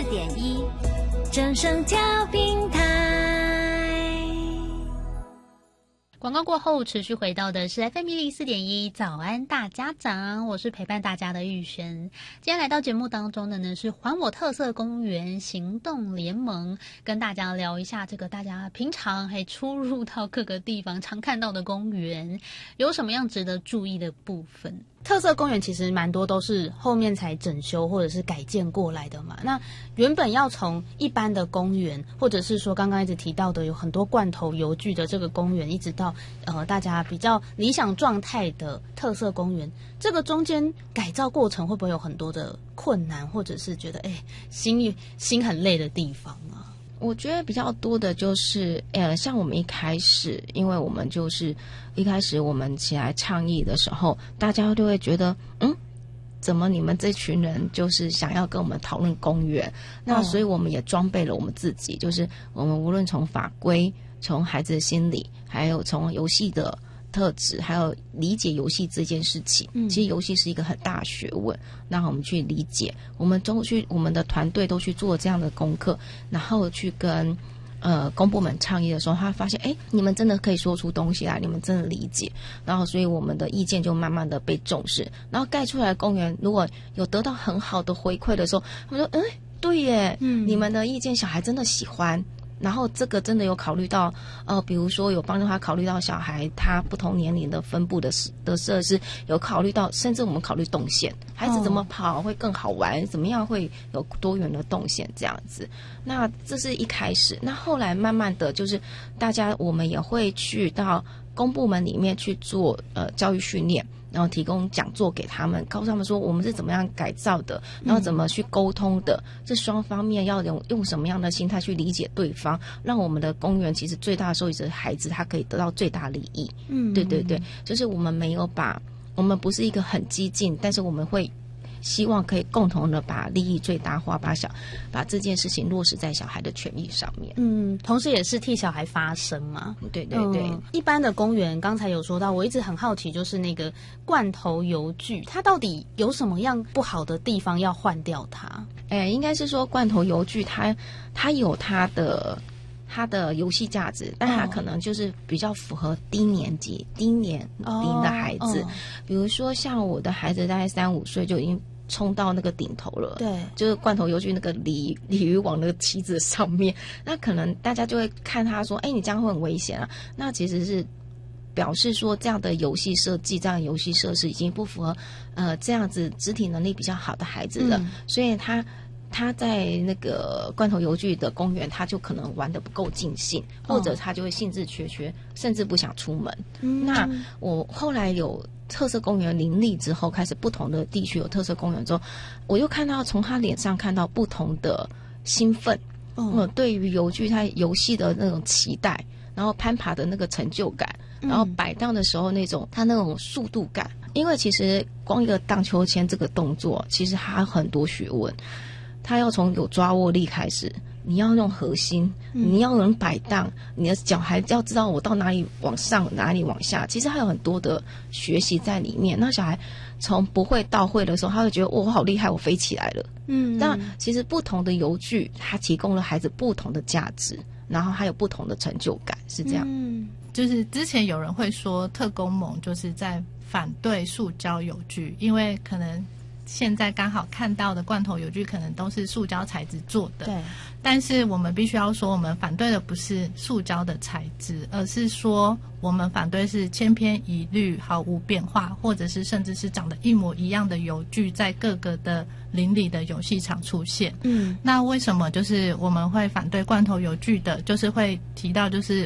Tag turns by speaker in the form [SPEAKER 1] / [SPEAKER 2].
[SPEAKER 1] 104.1正声调频台。
[SPEAKER 2] 广告过后，持续回到的是 FM 104.1早安大家长，我是陪伴大家的玉璇。今天来到节目当中的呢是还我特色公园行动联盟，跟大家聊一下这个大家平常还出入到各个地方常看到的公园，有什么样值得注意的部分。
[SPEAKER 3] 特色公园其实蛮多都是后面才整修或者是改建过来的嘛。那原本要从一般的公园，或者是说刚刚一直提到的有很多罐头游具的这个公园，一直到大家比较理想状态的特色公园，这个中间改造过程会不会有很多的困难，或者是觉得心很累的地方啊？
[SPEAKER 4] 我觉得比较多的就是像我们一开始，因为我们就是一开始我们起来倡议的时候，大家都会觉得怎么你们这群人就是想要跟我们讨论公园。那所以我们也装备了我们自己，就是我们无论从法规，从孩子的心理，还有从游戏的特质，还有理解游戏这件事情，其实游戏是一个很大的学问，让我们去理解，我们的团队都去做这样的功课，然后去跟公部门倡议的时候，他发现你们真的可以说出东西来，你们真的理解，然后所以我们的意见就慢慢的被重视，然后盖出来的公园如果有得到很好的回馈的时候，他们说对耶，你们的意见小孩真的喜欢。然后这个真的有考虑到比如说有帮助他考虑到小孩他不同年龄的分布的设施，有考虑到甚至我们考虑动线，孩子怎么跑会更好玩，怎么样会有多元的动线这样子。那这是一开始，那后来慢慢的就是我们也会去到公部门里面去做教育训练，然后提供讲座给他们，告诉他们说我们是怎么样改造的，然后怎么去沟通的，这双方面要用什么样的心态去理解对方，让我们的公园其实最大的受益者孩子他可以得到最大利益。对对对，就是我们我们不是一个很激进，但是我们会希望可以共同的把利益最大化，把这件事情落实在小孩的权益上面。
[SPEAKER 3] 同时也是替小孩发声嘛。对对对。一般的公园刚才有说到，我一直很好奇，就是那个罐头游具，它到底有什么样不好的地方要换掉它？
[SPEAKER 4] 应该是说罐头游具它有它的游戏价值，但它可能就是比较符合低年龄的孩子。比如说像我的孩子大概3-5岁就已经冲到那个顶头了，对，就是罐头游具那个鲤鱼网那个旗子上面，那可能大家就会看他说你这样会很危险啊。那其实是表示说这样的游戏设计，这样的游戏设施已经不符合这样子肢体能力比较好的孩子了，所以他在那个罐头游具的公园，他就可能玩得不够尽兴，或者他就会兴致缺缺，甚至不想出门。那我后来有特色公园林立之后，开始不同的地区有特色公园之后，我又从他脸上看到不同的兴奋，对于游具他游戏的那种期待，然后攀爬的那个成就感，然后摆荡的时候他那种速度感。因为其实光一个荡秋千这个动作，其实它很多学问，它要从有抓握力开始，你要用核心，你要能摆荡，你的脚还要知道我到哪里往上，哪里往下，其实还有很多的学习在里面。那小孩从不会到会的时候，他会觉得我好厉害，我飞起来了。但其实不同的游具，它提供了孩子不同的价值，然后还有不同的成就感，是这样。
[SPEAKER 5] 就是之前有人会说特公盟就是在反对塑胶游具，因为可能现在刚好看到的罐头游具可能都是塑胶材质做的，对。但是我们必须要说，我们反对的不是塑胶的材质，而是说我们反对是千篇一律、毫无变化，或者是甚至是长得一模一样的游具在各个的邻里的游戏场出现。那为什么就是我们会反对罐头游具的？就是会提到就是